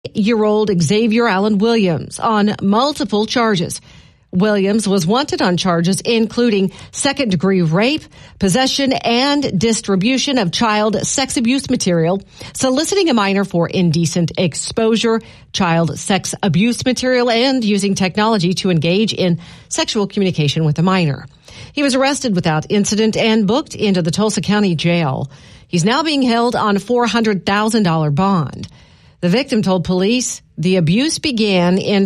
Year-old Xavier Allen Williams on multiple charges. Williams was wanted on charges including second-degree rape, possession and distribution of child sex abuse material, soliciting a minor for indecent exposure, child sex abuse material, and using technology to engage in sexual communication with a minor. He was arrested without incident and booked into the Tulsa County Jail. He's now being held on a $400,000 bond. The victim told police the abuse began in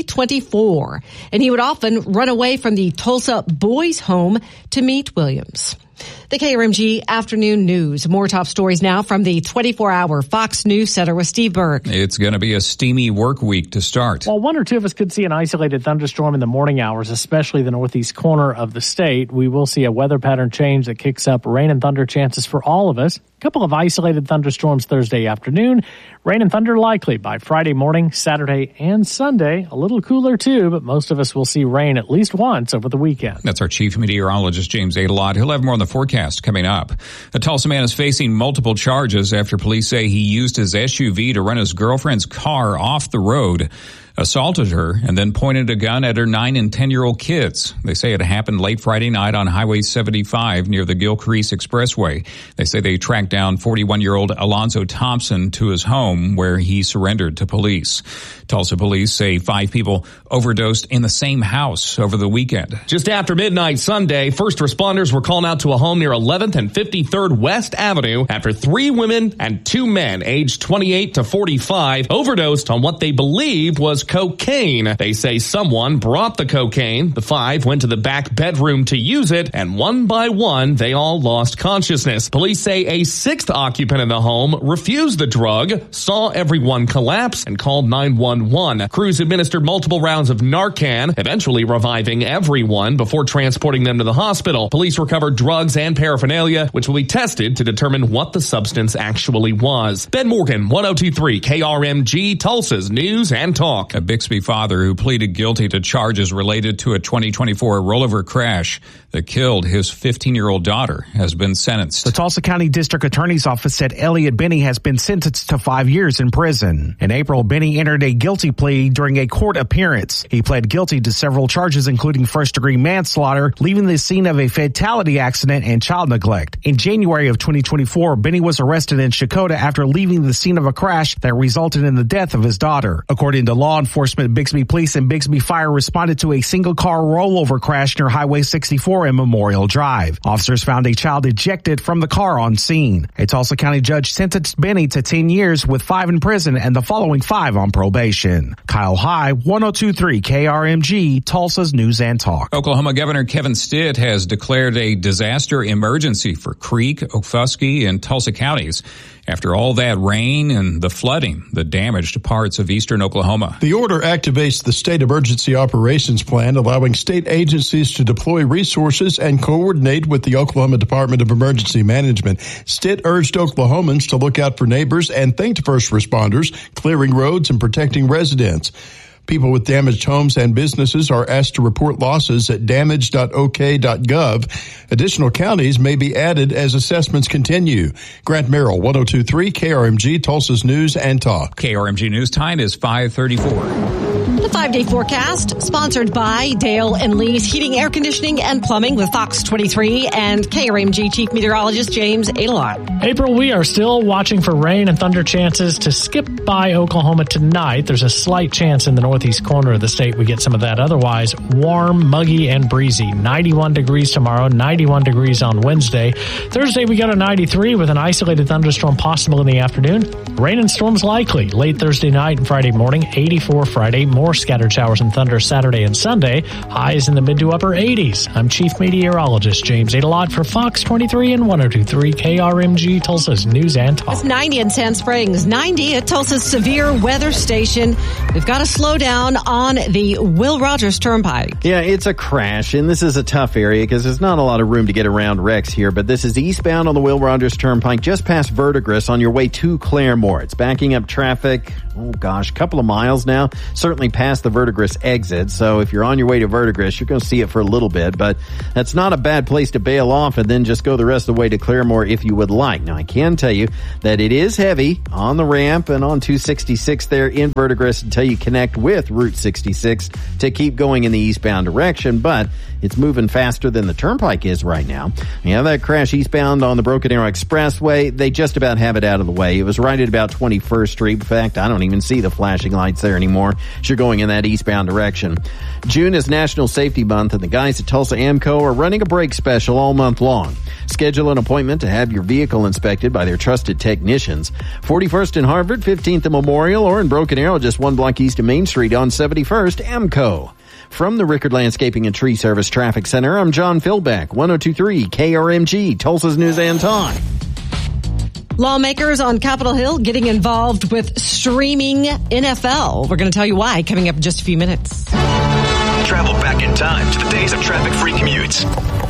2024, and he would often run away from the Tulsa boys' home to meet Williams. The KRMG Afternoon News. More top stories now from the 24-hour Fox News Center with Steve Burke. It's going to be a steamy work week to start. While one or two of us could see an isolated thunderstorm in the morning hours, especially the northeast corner of the state, we will see a weather pattern change that kicks up rain and thunder chances for all of us. A couple of isolated thunderstorms Thursday afternoon. Rain and thunder likely by Friday morning, Saturday, and Sunday. A little cooler, too, but most of us will see rain at least once over the weekend. That's our chief meteorologist, James Adelot. He'll have more on the forecast coming up. A Tulsa man is facing multiple charges after police say he used his SUV to run his girlfriend's car off the road, assaulted her, and then pointed a gun at her 9 and 10-year-old kids. They say it happened late Friday night on Highway 75 near the Gilcrease Expressway. They say they tracked down 41-year-old Alonzo Thompson to his home where he surrendered to police. Tulsa police say 5 people overdosed in the same house over the weekend. Just after midnight Sunday, first responders were called out to a home near 11th and 53rd West Avenue after 3 women and 2 men aged 28 to 45 overdosed on what they believed was cocaine. They say someone brought the cocaine. The 5 went to the back bedroom to use it, and one by one, they all lost consciousness. Police say a 6th occupant in the home refused the drug, saw everyone collapse, and called 911. Crews administered multiple rounds of Narcan, eventually reviving everyone before transporting them to the hospital. Police recovered drugs and paraphernalia, which will be tested to determine what the substance actually was. Ben Morgan, 102.3 KRMG, Tulsa's News and Talk. A Bixby father who pleaded guilty to charges related to a 2024 rollover crash that killed his 15-year-old daughter has been sentenced. The Tulsa County District Attorney's Office said Elliot Benny has been sentenced to 5 years in prison. In April, Benny entered a guilty plea during a court appearance. He pled guilty to several charges, including first-degree manslaughter, leaving the scene of a fatality accident, and child neglect. In January of 2024, Benny was arrested in Chakotah after leaving the scene of a crash that resulted in the death of his daughter. According to law enforcement, Bixby Police and Bixby Fire responded to a single-car rollover crash near Highway 64 and Memorial Drive. Officers found a child ejected from the car on scene. A Tulsa County judge sentenced Benny to 10 years with 5 in prison and the following 5 on probation. Kyle High, 102.3 KRMG, Tulsa's News and Talk. Oklahoma Governor Kevin Stitt has declared a disaster emergency for Creek, Okfuskee, and Tulsa counties after all that rain and the flooding that damaged parts of eastern Oklahoma. The order activates the State Emergency Operations Plan, allowing state agencies to deploy resources and coordinate with the Oklahoma Department of Emergency Management. Stitt urged Oklahomans to look out for neighbors and thanked first responders, clearing roads and protecting residents. People with damaged homes and businesses are asked to report losses at damage.ok.gov. Additional counties may be added as assessments continue. Grant Merrill, 102.3 KRMG, Tulsa's News and Talk. KRMG News time is 5:34. The 5-day forecast, sponsored by Dale and Lee's Heating, Air Conditioning, and Plumbing with Fox 23 and KRMG Chief Meteorologist James Adelot. April, we are still watching for rain and thunder chances to skip by Oklahoma tonight. There's a slight chance in the northeast corner of the state we get some of that. Otherwise, warm, muggy, and breezy. 91 degrees tomorrow, 91 degrees on Wednesday. Thursday, we got a 93 with an isolated thunderstorm possible in the afternoon. Rain and storms likely late Thursday night and Friday morning. 84 Friday. More scattered showers and thunder Saturday and Sunday. Highs in the mid to upper 80s. I'm Chief Meteorologist James Adelot for Fox 23 and 102.3 KRMG, Tulsa's News and Talk. It's 90 in Sand Springs, 90 at Tulsa's severe weather station. We've got to slow down on the Will Rogers Turnpike. Yeah, it's a crash, and this is a tough area because there's not a lot of room to get around wrecks here, but this is eastbound on the Will Rogers Turnpike just past Verdigris on your way to Claremore. It's backing up traffic couple of miles now, certainly past the Verdigris exit. So if you're on your way to Verdigris, you're going to see it for a little bit, but that's not a bad place to bail off and then just go the rest of the way to Claremore if you would like. Now, I can tell you that it is heavy on the ramp and on 266 there in Verdigris until you connect with Route 66 to keep going in the eastbound direction, but it's moving faster than the turnpike is right now. You have that crash eastbound on the Broken Arrow Expressway. They just about have it out of the way. It was right at about 21st Street. In fact, I don't even see the flashing lights there anymore as you're going in that eastbound direction. June is National Safety Month, and the guys at Tulsa AMCO are running a brake special all month long. Schedule an appointment to have your vehicle inspected by their trusted technicians. 41st in Harvard, 15th in Memorial, or in Broken Arrow, just one block east of Main Street on 71st, AMCO. From the Rickard Landscaping and Tree Service Traffic Center, I'm John Philbeck, 102.3 KRMG, Tulsa's News and Talk. Lawmakers on Capitol Hill getting involved with streaming NFL. We're going to tell you why coming up in just a few minutes. Travel back in time to the days of traffic-free commutes.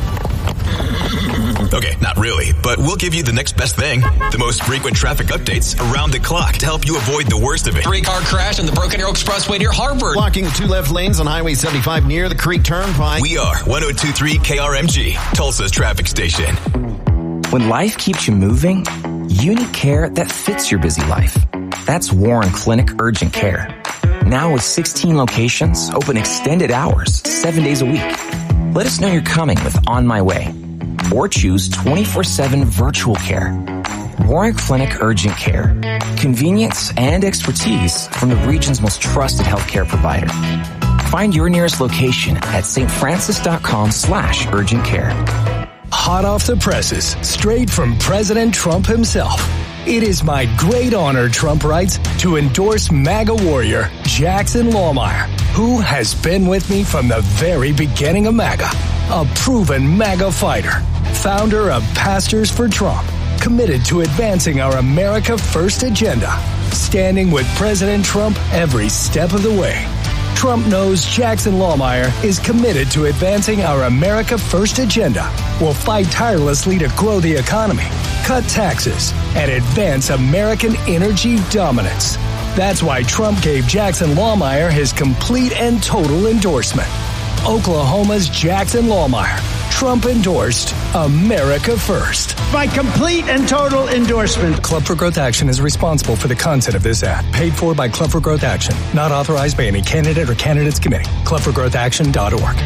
Okay, not really, but we'll give you the next best thing. The most frequent traffic updates around the clock to help you avoid the worst of it. 3-car crash on the Broken Arrow Expressway near Harvard. Blocking 2 left lanes on Highway 75 near the Creek Turnpike. We are 102.3 KRMG, Tulsa's traffic station. When life keeps you moving, you need care that fits your busy life. That's Warren Clinic Urgent Care. Now with 16 locations, open extended hours, 7 days a week. Let us know you're coming with On My Way. Or choose 24/7 virtual care. Warren Clinic Urgent Care. Convenience and expertise from the region's most trusted healthcare provider. Find your nearest location at stfrancis.com/urgent care. Hot off the presses, straight from President Trump himself. It is my great honor, Trump writes, to endorse MAGA warrior Jackson Lohmeyer, who has been with me from the very beginning of MAGA. A proven MAGA fighter, founder of Pastors for Trump, committed to advancing our America First agenda, standing with President Trump every step of the way. Trump knows Jackson Lohmeyer is committed to advancing our America First agenda. We'll fight tirelessly to grow the economy, cut taxes, and advance American energy dominance. That's why Trump gave Jackson Lohmeyer his complete and total endorsement. Oklahoma's Jackson Lohmeyer, Trump-endorsed America First. My complete and total endorsement. Club for Growth Action is responsible for the content of this ad. Paid for by Club for Growth Action. Not authorized by any candidate or candidates committee. ClubForGrowthAction.org.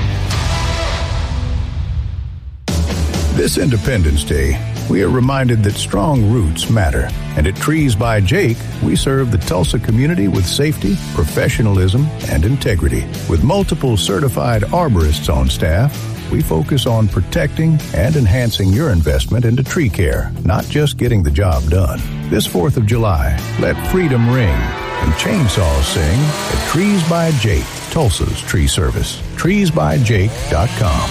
This Independence Day, we are reminded that strong roots matter. And at Trees by Jake, we serve the Tulsa community with safety, professionalism, and integrity. With multiple certified arborists on staff, we focus on protecting and enhancing your investment into tree care, not just getting the job done. This 4th of July, let freedom ring and chainsaws sing at Trees by Jake, Tulsa's tree service. TreesByJake.com.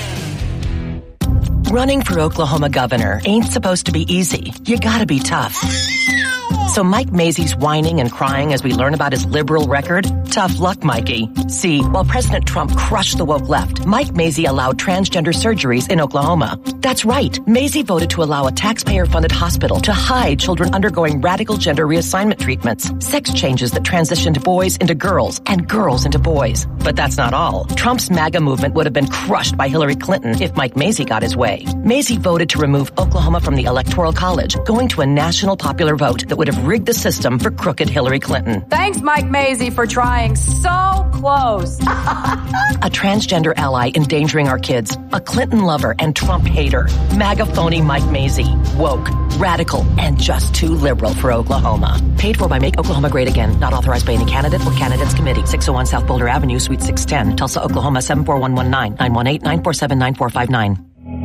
Running for Oklahoma governor ain't supposed to be easy. You gotta be tough. So Mike Mazzei's whining and crying as we learn about his liberal record? Tough luck, Mikey. See, while President Trump crushed the woke left, Mike Mazzei allowed transgender surgeries in Oklahoma. That's right. Mazzei voted to allow a taxpayer-funded hospital to hide children undergoing radical gender reassignment treatments, sex changes that transitioned boys into girls and girls into boys. But that's not all. Trump's MAGA movement would have been crushed by Hillary Clinton if Mike Mazzei got his way. Mazzei voted to remove Oklahoma from the Electoral College, going to a national popular vote that would have rigged the system for crooked Hillary Clinton. Thanks, Mike Mazzei, for trying so close. A transgender ally endangering our kids, a Clinton lover and Trump hater, MAGA phony Mike Mazzei, woke, radical, and just too liberal for Oklahoma. Paid for by Make Oklahoma Great Again, not authorized by any candidate or candidates committee. 601 South Boulder Avenue, Suite 610, Tulsa, Oklahoma 74119, 918-947-9459.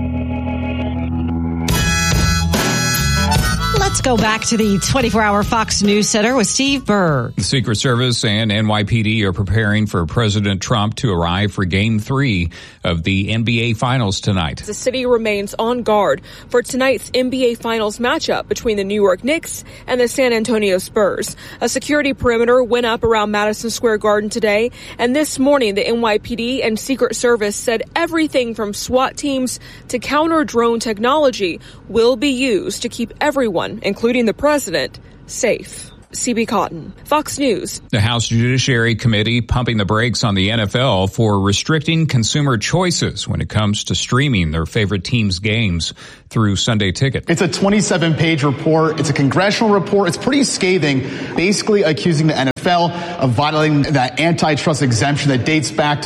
Let's go back to the 24-hour Fox News Center with Steve Berg. The Secret Service and NYPD are preparing for President Trump to arrive for Game 3 of the NBA Finals tonight. The city remains on guard for tonight's NBA Finals matchup between the New York Knicks and the San Antonio Spurs. A security perimeter went up around Madison Square Garden today, and this morning the NYPD and Secret Service said everything from SWAT teams to counter-drone technology will be used to keep everyone, including the president, safe. CB Cotton, Fox News. The House Judiciary Committee pumping the brakes on the NFL for restricting consumer choices when it comes to streaming their favorite team's games through Sunday Ticket. It's a 27-page report. It's a congressional report. It's pretty scathing, basically accusing the NFL of violating that antitrust exemption that dates back to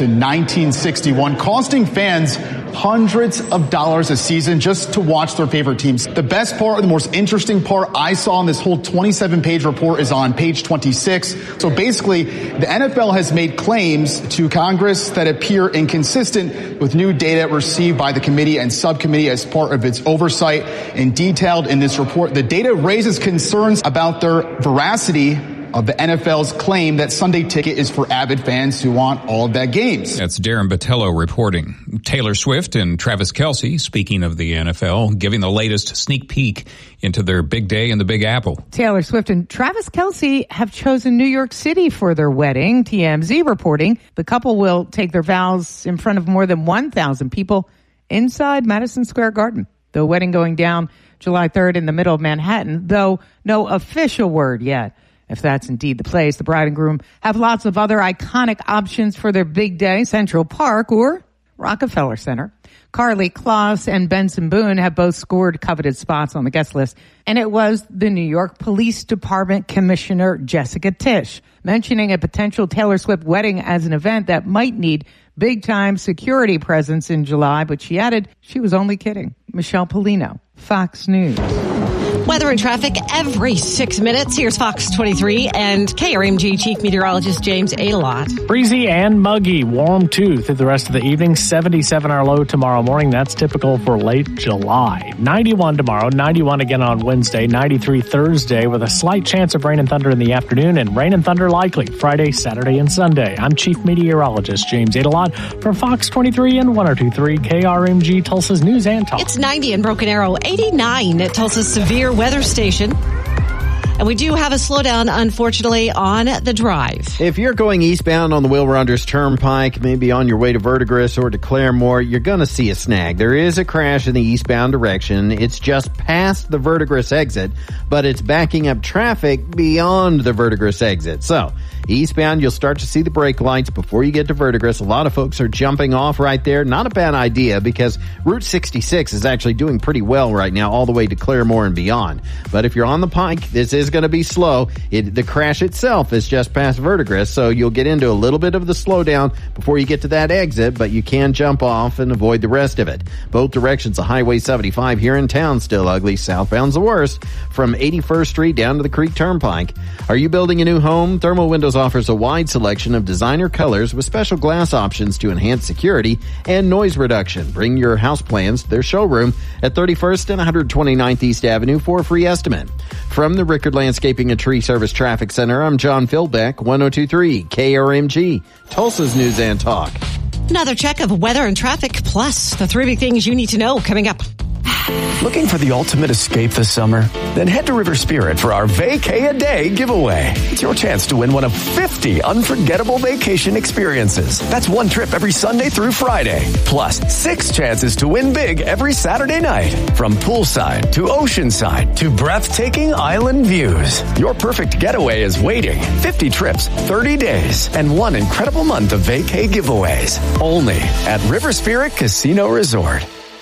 1961, costing fans hundreds of dollars a season just to watch their favorite teams. The best part, or the most interesting part I saw in this whole 27-page report is on page 26. So basically, the NFL has made claims to Congress that appear inconsistent with new data received by the committee and subcommittee as part of its oversight. And detailed in this report, the data raises concerns about their veracity of the NFL's claim that Sunday Ticket is for avid fans who want all of that games. That's Darren Botello reporting. Taylor Swift and Travis Kelce, speaking of the NFL, giving the latest sneak peek into their big day in the Big Apple. Taylor Swift and Travis Kelce have chosen New York City for their wedding. TMZ reporting the couple will take their vows in front of more than 1,000 people inside Madison Square Garden. The wedding going down July 3rd in the middle of Manhattan, though no official word yet. If that's indeed the place, the bride and groom have lots of other iconic options for their big day, Central Park or Rockefeller Center. Karlie Kloss and Benson Boone have both scored coveted spots on the guest list, and it was the New York Police Department Commissioner Jessica Tisch mentioning a potential Taylor Swift wedding as an event that might need big-time security presence in July, but she added she was only kidding. Michelle Polino, Fox News. Weather and traffic every 6 minutes. Here's Fox 23 and KRMG Chief Meteorologist James Adelot. Breezy and muggy, warm too through the rest of the evening. 77 our low tomorrow morning. That's typical for late July. 91 tomorrow, 91 again on Wednesday, 93 Thursday with a slight chance of rain and thunder in the afternoon, and rain and thunder likely Friday, Saturday, and Sunday. I'm Chief Meteorologist James Adelot from Fox 23 and 102.3 KRMG Tulsa's News and Talk. It's 90 in Broken Arrow, 89 at Tulsa's Severe Weather Station. And we do have a slowdown, unfortunately, on the drive. If you're going eastbound on the Will Rogers Turnpike, maybe on your way to Verdigris or to Claremore, you're going to see a snag. There is a crash in the eastbound direction. It's just past the Verdigris exit, but it's backing up traffic beyond the Verdigris exit. So, eastbound, you'll start to see the brake lights before you get to Verdigris. A lot of folks are jumping off right there. Not a bad idea because Route 66 is actually doing pretty well right now all the way to Claremore and beyond. But if you're on the Pike, this is going to be slow. The crash itself is just past Verdigris, so you'll get into a little bit of the slowdown before you get to that exit, but you can jump off and avoid the rest of it. Both directions of Highway 75 here in town still ugly. Southbound's the worst from 81st Street down to the Creek Turnpike. Are you building a new home? Thermal Windows offers a wide selection of designer colors with special glass options to enhance security and noise reduction. Bring your house plans to their showroom at 31st and 129th East Avenue for a free estimate. From the Rickard Landscaping and Tree Service Traffic Center, I'm John Philbeck, 102.3 KRMG, Tulsa's News and Talk. Another check of weather and traffic, plus the 3 big things you need to know coming up. Looking for the ultimate escape this summer? Then head to River Spirit for our Vacay-A-Day giveaway. It's your chance to win one of 50 unforgettable vacation experiences. That's one trip every Sunday through Friday. Plus 6 chances to win big every Saturday night. From poolside to oceanside to breathtaking island views. Your perfect getaway is waiting. 50 trips, 30 days, and one incredible month of vacay giveaways. Only at River Spirit Casino Resort.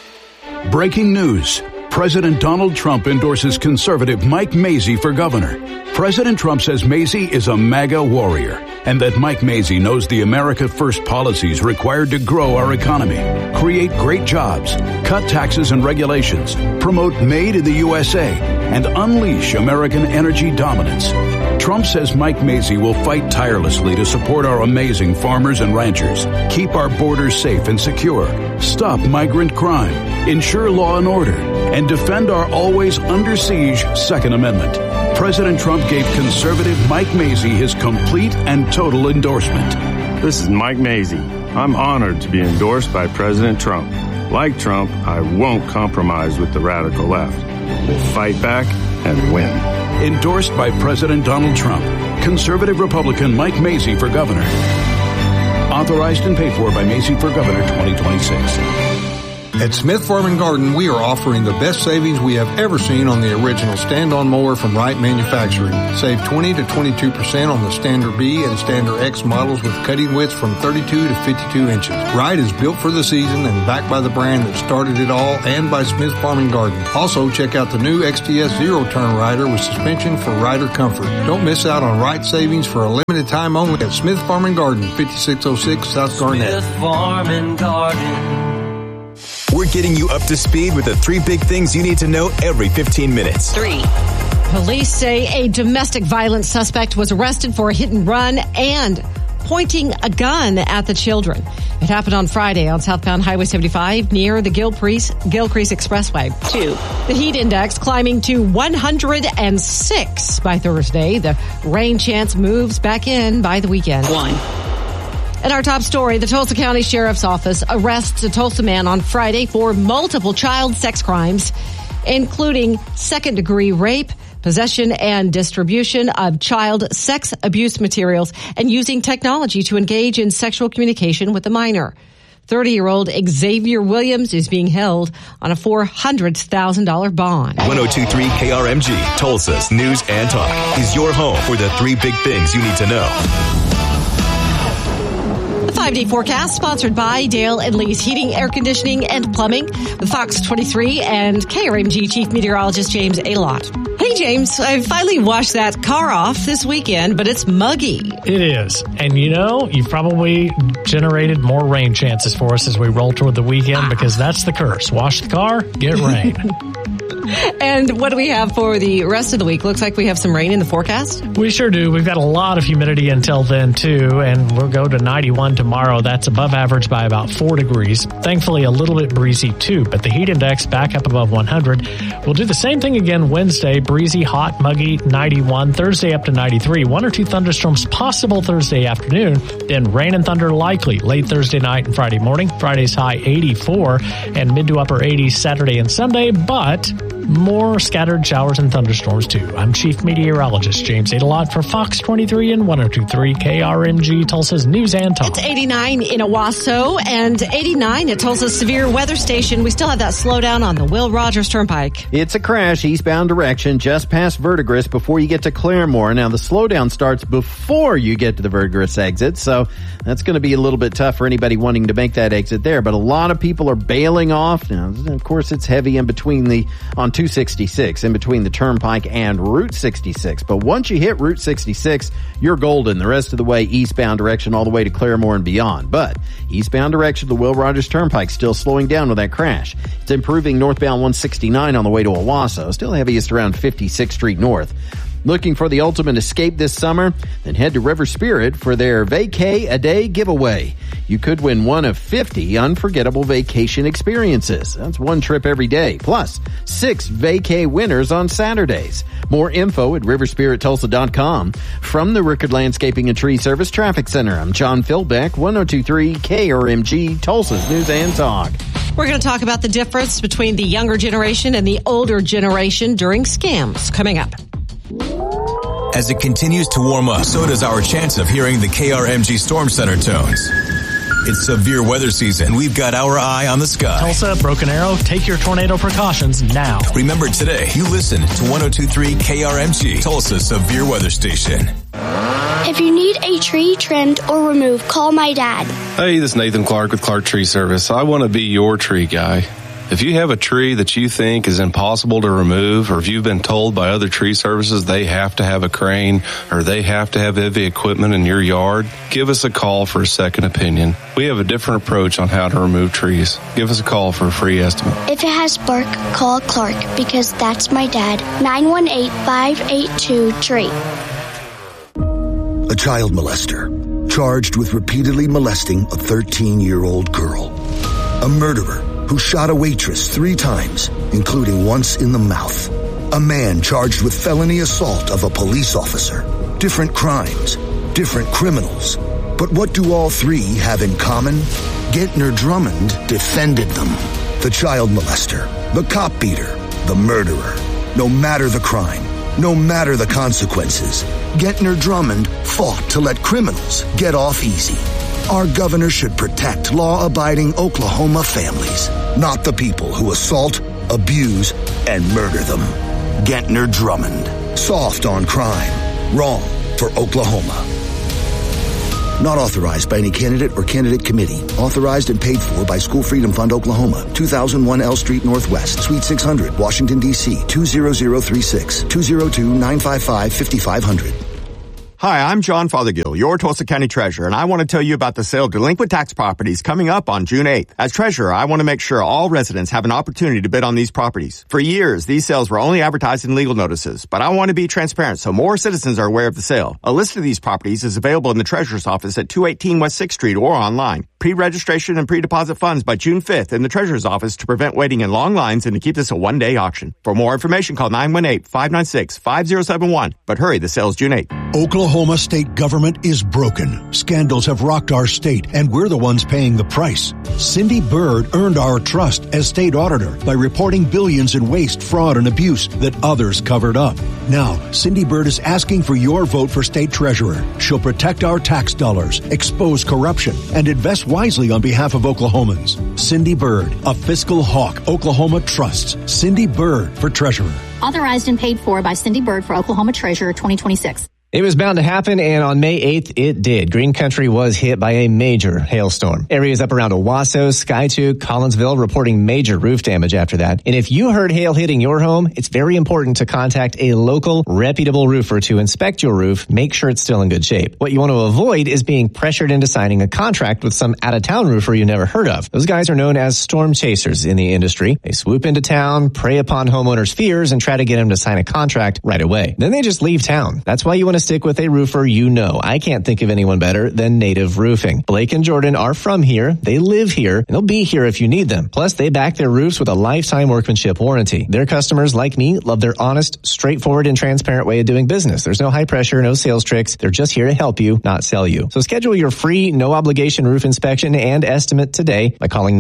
Breaking news. President Donald Trump endorses conservative Mike Mazzei for governor. President Trump says Mazzei is a MAGA warrior and that Mike Mazzei knows the America First policies required to grow our economy, create great jobs, cut taxes and regulations, promote Made in the USA, and unleash American energy dominance. Trump says Mike Mazzei will fight tirelessly to support our amazing farmers and ranchers, keep our borders safe and secure, stop migrant crime, ensure law and order, and defend our always under siege Second Amendment. President Trump gave conservative Mike Mazzei his complete and total endorsement. This is Mike Mazzei. I'm honored to be endorsed by President Trump. Like Trump, I won't compromise with the radical left. We'll fight back and win. Endorsed by President Donald Trump. Conservative Republican Mike Mazzei for governor. Authorized and paid for by Mazzei for Governor 2026. At Smith Farm & Garden, we are offering the best savings we have ever seen on the original stand-on mower from Wright Manufacturing. Save 20 to 22% on the Standard B and Standard X models with cutting widths from 32 to 52 inches. Wright is built for the season and backed by the brand that started it all and by Smith Farm & Garden. Also, check out the new XTS Zero-Turn Rider with suspension for rider comfort. Don't miss out on Wright savings for a limited time only at Smith Farm & Garden, 5606 South Garnett. Smith Farm & Garden. We're getting you up to speed with the 3 big things you need to know every 15 minutes. 3. Police say a domestic violence suspect was arrested for a hit and run and pointing a gun at the children. It happened on Friday on southbound Highway 75 near the Gilcrease Expressway. 2. The heat index climbing to 106 by Thursday. The rain chance moves back in by the weekend. 1. In our top story, the Tulsa County Sheriff's Office arrests a Tulsa man on Friday for multiple child sex crimes, including second-degree rape, possession and distribution of child sex abuse materials, and using technology to engage in sexual communication with a minor. 30-year-old Xavier Williams is being held on a $400,000 bond. 102.3 KRMG, Tulsa's News and Talk, is your home for the 3 big things you need to know. 5-day forecast sponsored by Dale and Lee's Heating, Air Conditioning, and Plumbing with Fox 23 and KRMG Chief Meteorologist James Alott. Hey, James, I finally washed that car off this weekend, but it's muggy. It is. And you've probably generated more rain chances for us as we roll toward the weekend because that's the curse. Wash the car, get rain. And what do we have for the rest of the week? Looks like we have some rain in the forecast. We sure do. We've got a lot of humidity until then, too, and we'll go to 91 tomorrow. That's above average by about 4 degrees. Thankfully, a little bit breezy, too, but the heat index back up above 100. We'll do the same thing again Wednesday. Breezy, hot, muggy, 91. Thursday up to 93. 1 or 2 thunderstorms possible Thursday afternoon. Then rain and thunder likely late Thursday night and Friday morning. Friday's high 84 and mid to upper 80s Saturday and Sunday, but more scattered showers and thunderstorms, too. I'm Chief Meteorologist James Alott for Fox 23 and 102.3 KRMG, Tulsa's News and Talk. It's 89 in Owasso and 89 at Tulsa's Severe Weather Station. We still have that slowdown on the Will Rogers Turnpike. It's a crash eastbound direction just past Verdigris before you get to Claremore. Now, the slowdown starts before you get to the Verdigris exit, so that's going to be a little bit tough for anybody wanting to make that exit there. But a lot of people are bailing off. Now, of course, it's heavy in between on 266, in between the Turnpike and Route 66. But once you hit Route 66, you're golden the rest of the way eastbound direction all the way to Claremore and beyond. But eastbound direction, the Will Rogers Turnpike still slowing down with that crash. It's improving northbound 169 on the way to Owasso, still heaviest around 56th Street North. Looking for the ultimate escape this summer? Then head to River Spirit for their Vacay a Day giveaway. You could win one of 50 unforgettable vacation experiences. That's one trip every day, plus 6 vacay winners on Saturdays. More info at riverspirittulsa.com. From the Rickard Landscaping and Tree Service Traffic Center, I'm John Philbeck, 102.3 KRMG, Tulsa's News and Talk. We're going to talk about the difference between the younger generation and the older generation during scams coming up. As it continues to warm up, so does our chance of hearing the KRMG Storm Center tones. It's severe weather season. We've got our eye on the sky. Tulsa, Broken Arrow, take your tornado precautions now. Remember today, you listen to 102.3 KRMG, Tulsa's severe weather station. If you need a tree trimmed or removed, call my dad. Hey, this is Nathan Clark with Clark Tree Service. I want to be your tree guy. If you have a tree that you think is impossible to remove, or if you've been told by other tree services they have to have a crane or they have to have heavy equipment in your yard, give us a call for a second opinion. We have a different approach on how to remove trees. Give us a call for a free estimate. If it has bark, call Clark, because that's my dad. 918-582-TREE. A child molester, charged with repeatedly molesting a 13-year-old girl. A murderer who shot a waitress 3 times, including once in the mouth. A man charged with felony assault of a police officer. Different crimes, different criminals. But what do all 3 have in common? Gentner Drummond defended them. The child molester, the cop beater, the murderer. No matter the crime, no matter the consequences, Gentner Drummond fought to let criminals get off easy. Our governor should protect law-abiding Oklahoma families, not the people who assault, abuse, and murder them. Gentner Drummond. Soft on crime. Wrong for Oklahoma. Not authorized by any candidate or candidate committee. Authorized and paid for by School Freedom Fund, Oklahoma. 2001 L Street Northwest, Suite 600, Washington, D.C. 20036. 202-955-5500. Hi, I'm John Fothergill, your Tulsa County Treasurer, and I want to tell you about the sale of delinquent tax properties coming up on June 8th. As Treasurer, I want to make sure all residents have an opportunity to bid on these properties. For years, these sales were only advertised in legal notices, but I want to be transparent so more citizens are aware of the sale. A list of these properties is available in the Treasurer's office at 218 West 6th Street or online. Pre-registration and pre-deposit funds by June 5th in the Treasurer's office to prevent waiting in long lines and to keep this a one-day auction. For more information, call 918-596-5071. But hurry, the sale is June 8th. Oklahoma state government is broken. Scandals have rocked our state, and we're the ones paying the price. Cindy Byrd earned our trust as state auditor by reporting billions in waste, fraud, and abuse that others covered up. Now, Cindy Byrd is asking for your vote for state treasurer. She'll protect our tax dollars, expose corruption, and invest wisely on behalf of Oklahomans. Cindy Byrd, a fiscal hawk Oklahoma trusts. Cindy Byrd for treasurer. Authorized and paid for by Cindy Byrd for Oklahoma Treasurer 2026. It was bound to happen, and on May 8th, it did. Green Country was hit by a major hailstorm. Areas up around Owasso, Skiatook, Collinsville reporting major roof damage after that. And if you heard hail hitting your home, it's very important to contact a local, reputable roofer to inspect your roof, make sure it's still in good shape. What you want to avoid is being pressured into signing a contract with some out-of-town roofer you never heard of. Those guys are known as storm chasers in the industry. They swoop into town, prey upon homeowners' fears, and try to get them to sign a contract right away. Then they just leave town. That's why you want to stick with a roofer you know. I can't think of anyone better than Native Roofing. Blake and Jordan are from here. They live here, and they'll be here if you need them. Plus, they back their roofs with a lifetime workmanship warranty. Their customers, like me, love their honest, straightforward, and transparent way of doing business. There's no high pressure, no sales tricks. They're just here to help you, not sell you. So schedule your free, no obligation roof inspection and estimate today by calling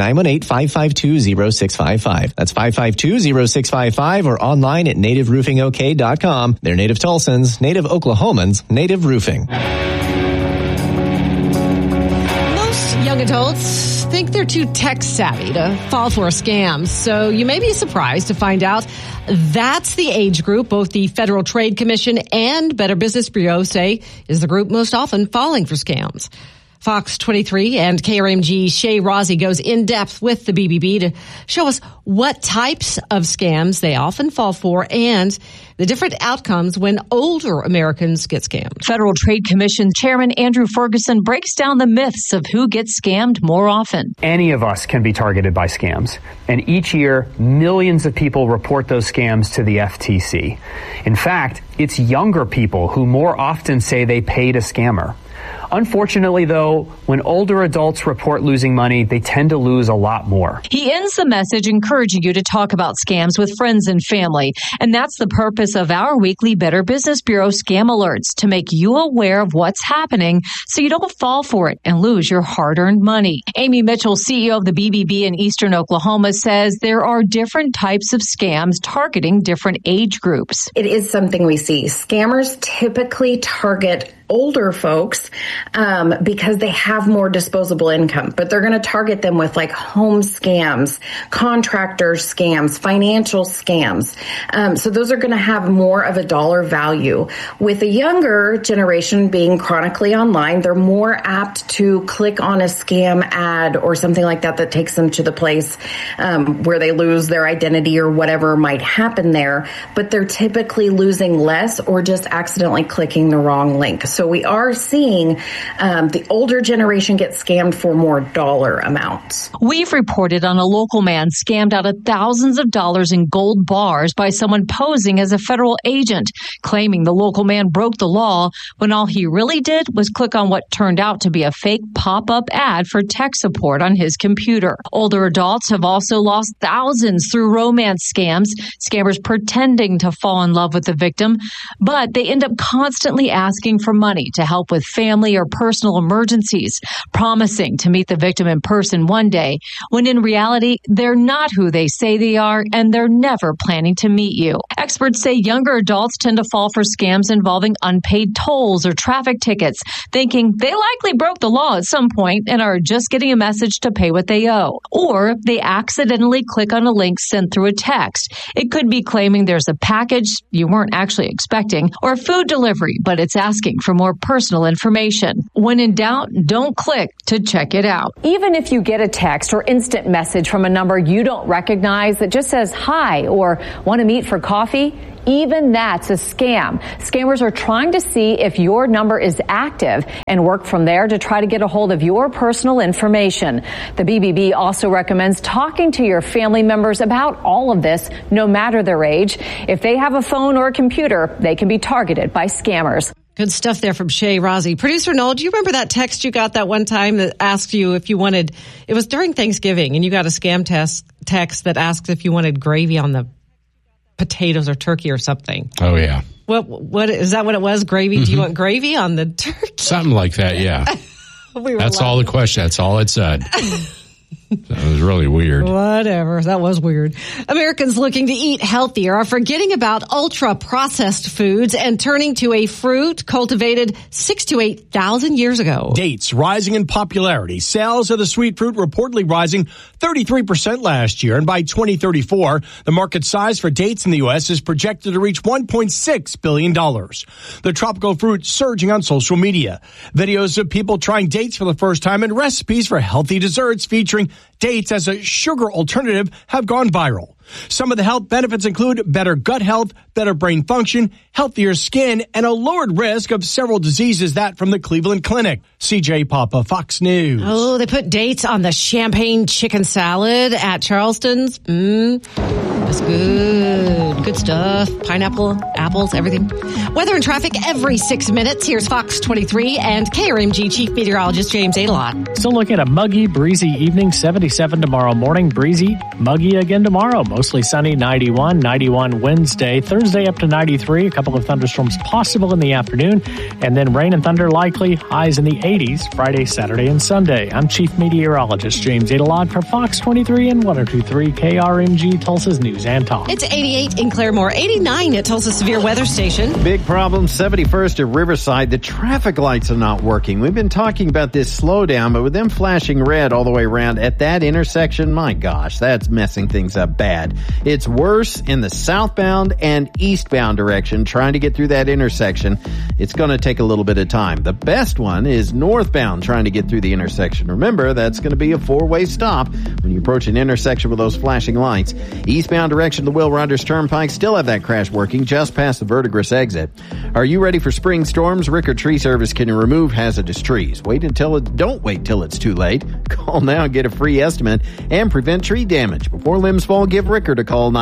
918-552-0655. That's 552-0655 or online at nativeroofingok.com. They're Native Tulsans, Native Oklahomans, Native Roofing. Most young adults think they're too tech savvy to fall for a scam, so you may be surprised to find out that's the age group both the Federal Trade Commission and Better Business Bureau say is the group most often falling for scams. Fox 23 and KRMG Shay Rossi goes in depth with the BBB to show us what types of scams they often fall for and the different outcomes when older Americans get scammed. Federal Trade Commission Chairman Andrew Ferguson breaks down the myths of who gets scammed more often. Any of us can be targeted by scams, and each year millions of people report those scams to the FTC. In fact, it's younger people who more often say they paid a scammer. Unfortunately, though, when older adults report losing money, they tend to lose a lot more. He ends the message encouraging you to talk about scams with friends and family. And that's the purpose of our weekly Better Business Bureau Scam Alerts, to make you aware of what's happening so you don't fall for it and lose your hard-earned money. Amy Mitchell, CEO of the BBB in Eastern Oklahoma, says there are different types of scams targeting different age groups. It is something we see. Scammers typically target older folks because they have more disposable income, but they're going to target them with like home scams, contractor scams, financial scams. So those are going to have more of a dollar value. With a younger generation being chronically online, they're more apt to click on a scam ad or something like that that takes them to the place where they lose their identity or whatever might happen there. But they're typically losing less or just accidentally clicking the wrong link. So we are seeing the older generation get scammed for more dollar amounts. We've reported on a local man scammed out of thousands of dollars in gold bars by someone posing as a federal agent, claiming the local man broke the law when all he really did was click on what turned out to be a fake pop-up ad for tech support on his computer. Older adults have also lost thousands through romance scams, scammers pretending to fall in love with the victim, but they end up constantly asking for money to help with family or personal emergencies, promising to meet the victim in person one day, when in reality, they're not who they say they are, and they're never planning to meet you. Experts say younger adults tend to fall for scams involving unpaid tolls or traffic tickets, thinking they likely broke the law at some point and are just getting a message to pay what they owe. Or they accidentally click on a link sent through a text. It could be claiming there's a package you weren't actually expecting, or food delivery, but it's asking for more personal information. When in doubt, don't click to check it out. Even if you get a text or instant message from a number you don't recognize that just says hi or want to meet for coffee, even that's a scam. Scammers are trying to see if your number is active and work from there to try to get a hold of your personal information. The BBB also recommends talking to your family members about all of this, no matter their age. If they have a phone or a computer, they can be targeted by scammers. Good stuff there from Shay Rozzi. Producer Noel, do you remember that text you got that one time that asked you if you wanted, it was during Thanksgiving, and you got a scam text that asked if you wanted gravy on the potatoes or turkey or something? Oh, yeah. What is that what it was? Gravy? Mm-hmm. Do you want gravy on the turkey? Something like that, yeah. That's all the question. That's all it said. That was really weird. Whatever. That was weird. Americans looking to eat healthier are forgetting about ultra-processed foods and turning to a fruit cultivated 6,000 to 8,000 years ago. Dates rising in popularity. Sales of the sweet fruit reportedly rising 33% last year. And by 2034, the market size for dates in the U.S. is projected to reach $1.6 billion. The tropical fruit surging on social media. Videos of people trying dates for the first time and recipes for healthy desserts featuring dates as a sugar alternative have gone viral. Some of the health benefits include better gut health, better brain function, healthier skin, and a lowered risk of several diseases. That from the Cleveland Clinic. CJ Papa, Fox News. Oh, they put dates on the champagne chicken salad at Charleston's. That's good. Good stuff. Pineapple, apples, everything. Weather and traffic every 6 minutes. Here's Fox 23 and KRMG Chief Meteorologist James Adelot. Still looking at a muggy, breezy evening, 77 tomorrow morning. Breezy, muggy again tomorrow. Mostly sunny, 91 Wednesday. Thursday up to 93. A couple of thunderstorms possible in the afternoon. And then rain and thunder likely. Highs in the 80s Friday, Saturday, and Sunday. I'm Chief Meteorologist James Adelot for Fox 23 and 102.3 KRMG Tulsa's News and Talk. It's 88 in Claremore, 89 at Tulsa Severe Weather Station. Big problem, 71st at Riverside. The traffic lights are not working. We've been talking about this slowdown, but with them flashing red all the way around at that intersection, my gosh, that's messing things up bad. It's worse in the southbound and eastbound direction. Trying to get through that intersection, it's going to take a little bit of time. The best one is northbound trying to get through the intersection. Remember, that's going to be a four-way stop when you approach an intersection with those flashing lights. Eastbound direction, the Will Rogers Turnpike, still have that crash working just past the Verdigris exit. Are you ready for spring storms? Rickard Tree Service can remove hazardous trees. Don't wait till it's too late. Call now and get a free estimate and prevent tree damage. Before limbs fall, give Rickard a call,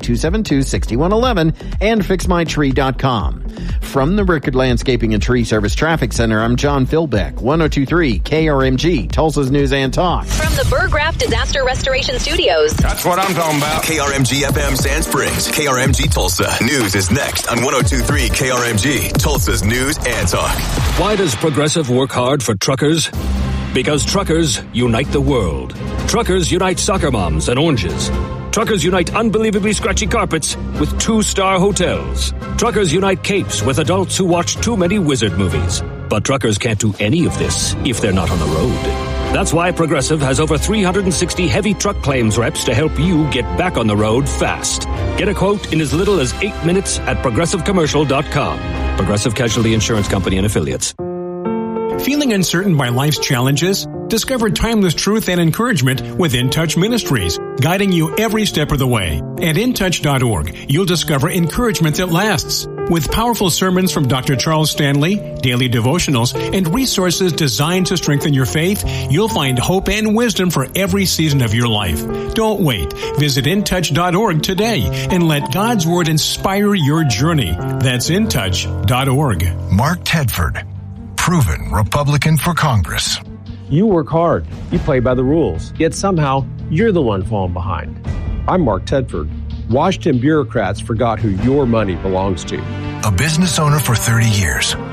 918-272-6111 and fixmytree.com. From the Rickard Landscaping and Tree Service Traffic Center, I'm John Philbeck, 102.3 KRMG, Tulsa's News and Talk. From the Burg Raft Disaster Restoration Studios. That's what I'm talking about. KRMG FM Sand Springs, KRMG Tulsa. News is next on 102.3 KRMG, Tulsa's News and Talk. Why does Progressive work hard for truckers? Because truckers unite the world. Truckers unite soccer moms and oranges. Truckers unite unbelievably scratchy carpets with 2-star hotels. Truckers unite capes with adults who watch too many wizard movies. But truckers can't do any of this if they're not on the road. That's why Progressive has over 360 heavy truck claims reps to help you get back on the road fast. Get a quote in as little as 8 minutes at ProgressiveCommercial.com. Progressive Casualty Insurance Company and Affiliates. Feeling uncertain by life's challenges? Discover timeless truth and encouragement with In Touch Ministries, guiding you every step of the way. At intouch.org, you'll discover encouragement that lasts. With powerful sermons from Dr. Charles Stanley, daily devotionals, and resources designed to strengthen your faith, you'll find hope and wisdom for every season of your life. Don't wait. Visit intouch.org today and let God's Word inspire your journey. That's intouch.org. Mark Tedford, proven Republican for Congress. You work hard, you play by the rules, yet somehow you're the one falling behind. I'm Mark Tedford. Washington bureaucrats forgot who your money belongs to. A business owner for 30 years,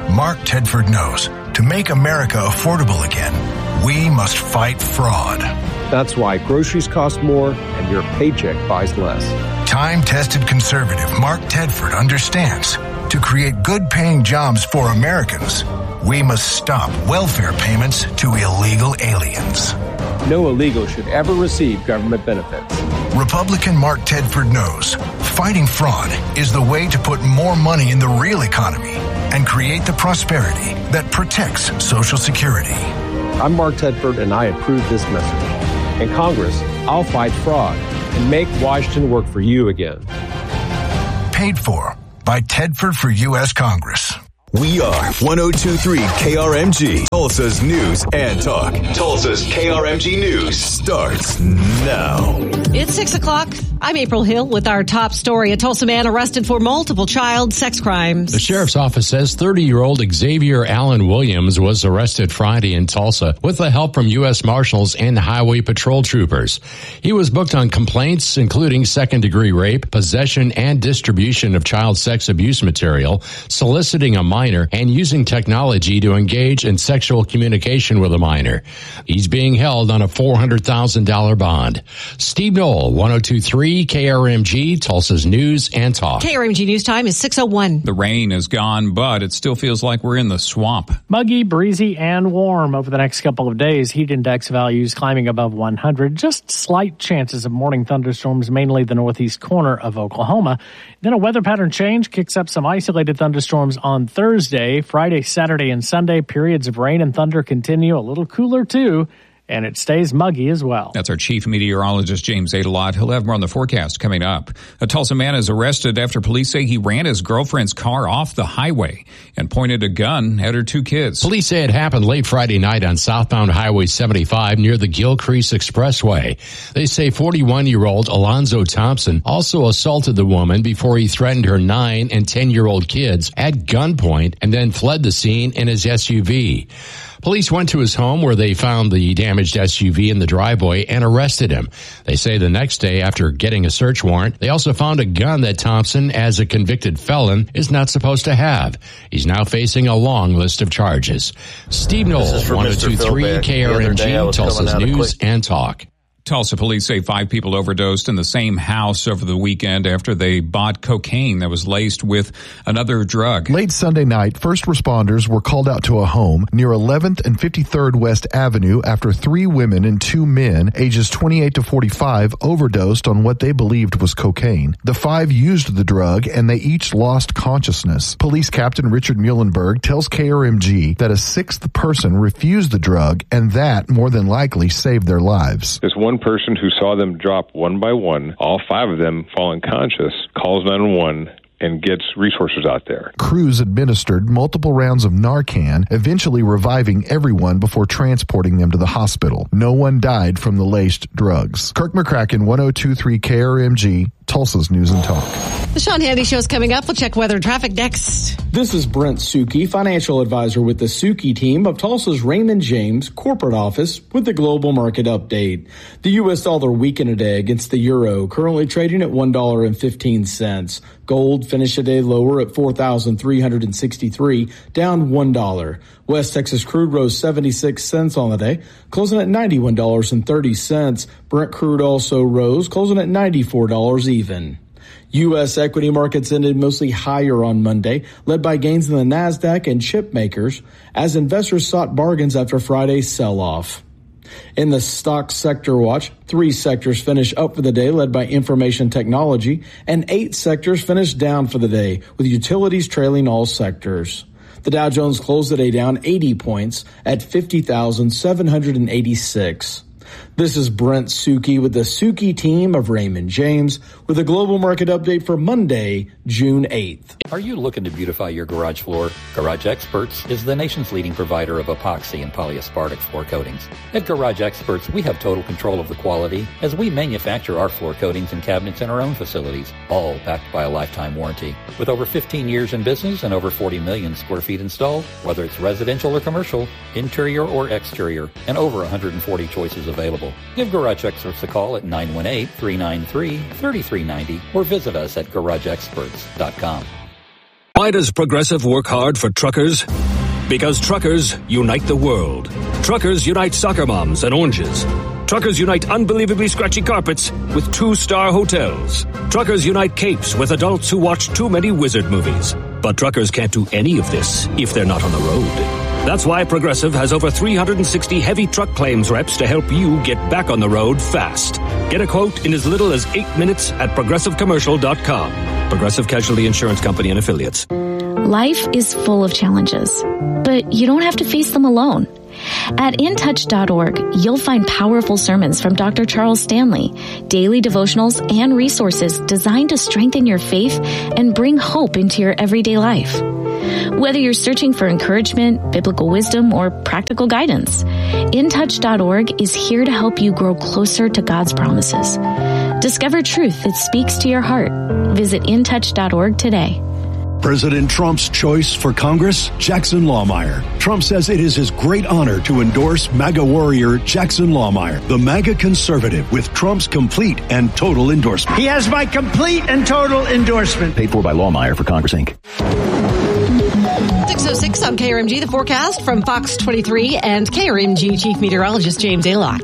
Mark Tedford knows to make America affordable again, we must fight fraud. That's why groceries cost more and your paycheck buys less. Time-tested conservative Mark Tedford understands to create good-paying jobs for Americans, we must stop welfare payments to illegal aliens. No illegal should ever receive government benefits. Republican Mark Tedford knows fighting fraud is the way to put more money in the real economy and create the prosperity that protects Social Security. I'm Mark Tedford, and I approve this message. In Congress, I'll fight fraud and make Washington work for you again. Paid for by Tedford for U.S. Congress. We are 102.3 KRMG, Tulsa's News and Talk. Tulsa's KRMG News starts now. It's 6 o'clock. I'm April Hill with our top story. A Tulsa man arrested for multiple child sex crimes. The sheriff's office says 30-year-old Xavier Allen Williams was arrested Friday in Tulsa with the help from U.S. Marshals and Highway Patrol troopers. He was booked on complaints including second-degree rape, possession and distribution of child sex abuse material, soliciting a minor, and using technology to engage in sexual communication with a minor. He's being held on a $400,000 bond. Steve Knoll, 102.3 KRMG, Tulsa's News and Talk. KRMG News Time is 6:01. The rain is gone, but it still feels like we're in the swamp. Muggy, breezy, and warm over the next couple of days. Heat index values climbing above 100. Just slight chances of morning thunderstorms, mainly the northeast corner of Oklahoma. Then a weather pattern change kicks up some isolated thunderstorms on Thursday. Friday, Saturday, and Sunday, periods of rain and thunder continue. A little cooler, too. And it stays muggy as well. That's our chief meteorologist, James Adelot. He'll have more on the forecast coming up. A Tulsa man is arrested after police say he ran his girlfriend's car off the highway and pointed a gun at her two kids. Police say it happened late Friday night on southbound Highway 75 near the Gilcrease Expressway. They say 41-year-old Alonzo Thompson also assaulted the woman before he threatened her 9 and 10-year-old kids at gunpoint and then fled the scene in his SUV. Police went to his home where they found the damaged SUV in the driveway and arrested him. They say the next day, after getting a search warrant, they also found a gun that Thompson, as a convicted felon, is not supposed to have. He's now facing a long list of charges. Steve Knoll, 102.3 KRMG, Tulsa's News and Talk. Tulsa police say 5 people overdosed in the same house over the weekend after they bought cocaine that was laced with another drug. Late Sunday night, first responders were called out to a home near 11th and 53rd West Avenue after 3 women and 2 men, ages 28 to 45, overdosed on what they believed was cocaine. The 5 used the drug and they each lost consciousness. Police Captain Richard Muhlenberg tells KRMG that a 6th person refused the drug and that more than likely saved their lives. This one person who saw them drop one by one, all 5 of them fall unconscious, calls 911 and gets resources out there. Crews administered multiple rounds of Narcan, eventually reviving everyone before transporting them to the hospital. No one died from the laced drugs. Kirk McCracken, 102.3 KRMG, Tulsa's News and Talk. The Sean Hannity Show's coming up. We'll check weather and traffic next. This is Brent Suki, financial advisor with the Suki team of Tulsa's Raymond James corporate office with the global market update. The U.S. dollar weakened today against the euro, currently trading at $1.15. Gold finished today lower at $4,363, down $1. West Texas crude rose 76 cents on the day, closing at $91.30. Brent crude also rose, closing at $94 even. U.S. equity markets ended mostly higher on Monday, led by gains in the NASDAQ and chip makers, as investors sought bargains after Friday's sell-off. In the stock sector watch, 3 sectors finished up for the day, led by information technology, and 8 sectors finished down for the day, with utilities trailing all sectors. The Dow Jones closed the day down 80 points at 50,786. This is Brent Suki with the Suki team of Raymond James with a global market update for Monday, June 8th. Are you looking to beautify your garage floor? Garage Experts is the nation's leading provider of epoxy and polyaspartic floor coatings. At Garage Experts, we have total control of the quality as we manufacture our floor coatings and cabinets in our own facilities, all backed by a lifetime warranty. With over 15 years in business and over 40 million square feet installed, whether it's residential or commercial, interior or exterior, and over 140 choices available. Give Garage Experts a call at 918-393-3390 or visit us at GarageExperts.com. Why does Progressive work hard for truckers? Because truckers unite the world. Truckers unite soccer moms and oranges. Truckers unite unbelievably scratchy carpets with 2-star hotels. Truckers unite capes with adults who watch too many wizard movies. But truckers can't do any of this if they're not on the road. That's why Progressive has over 360 heavy truck claims reps to help you get back on the road fast. Get a quote in as little as 8 minutes at progressivecommercial.com. Progressive Casualty Insurance Company and Affiliates. Life is full of challenges, but you don't have to face them alone. At intouch.org, you'll find powerful sermons from Dr. Charles Stanley, daily devotionals, and resources designed to strengthen your faith and bring hope into your everyday life. Whether you're searching for encouragement, biblical wisdom, or practical guidance, intouch.org is here to help you grow closer to God's promises. Discover truth that speaks to your heart. Visit intouch.org today. President Trump's choice for Congress, Jackson Lahmeyer. Trump says it is his great honor to endorse MAGA warrior Jackson Lahmeyer, the MAGA conservative with Trump's complete and total endorsement. He has my complete and total endorsement. Paid for by Lahmeyer for Congress, Inc. 6:06 on KRMG, the forecast from Fox 23 and KRMG Chief Meteorologist James Aylock.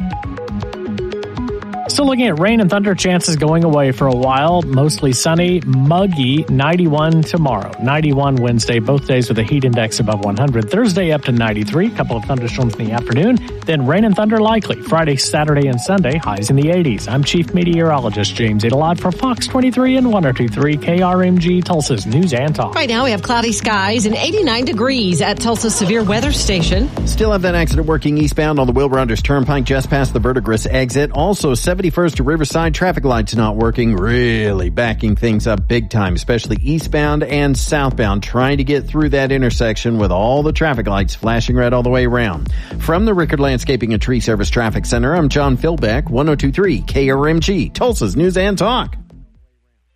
Still looking at rain and thunder chances going away for a while. Mostly sunny, muggy, 91 tomorrow, 91 Wednesday, both days with a heat index above 100. Thursday up to 93, couple of thunderstorms in the afternoon. Then rain and thunder likely Friday, Saturday, and Sunday, highs in the 80s. I'm Chief Meteorologist James Aylock for Fox 23 and 102.3 KRMG, Tulsa's News and Talk. Right now we have cloudy skies and 89 degrees at Tulsa's Severe Weather Station. Still have that accident working eastbound on the Wilbur Unders Turnpike just past the Verdigris exit. Also 71st to Riverside, traffic lights not working, really backing things up big time, especially eastbound and southbound, trying to get through that intersection with all the traffic lights flashing red all the way around. From the Rickard Landscaping and Tree Service Traffic Center, I'm John Philbeck, 102.3 KRMG, Tulsa's News and Talk.